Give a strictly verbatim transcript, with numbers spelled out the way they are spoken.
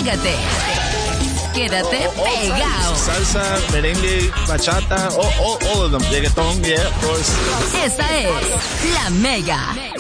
Pégate. Quédate all, all pegado. Salsa, merengue, bachata, all, all, all of them. Reggaeton, yeah, of course. Esta es La Mega.